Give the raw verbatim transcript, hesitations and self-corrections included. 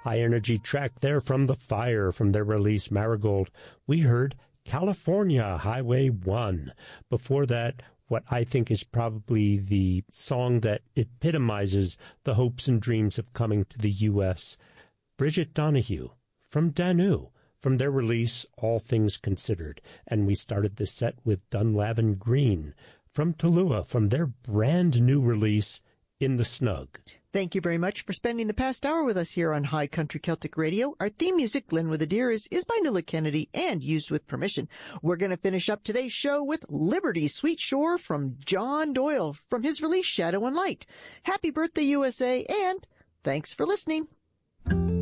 High energy track there from The Fire from their release Marigold. We heard California, Highway one. Before that, what I think is probably the song that epitomizes the hopes and dreams of coming to the U S, Bridget Donahue from Danu, from their release All Things Considered. And we started the set with Dunlavin Green from Tulua, from their brand new release In the Snug. Thank you very much for spending the past hour with us here on High Country Celtic Radio. Our theme music, Glen with a Deer, is, is by Nuala Kennedy and used with permission. We're going to finish up today's show with Liberty Sweet Shore from John Doyle from his release Shadow and Light. Happy birthday, U S A, and thanks for listening.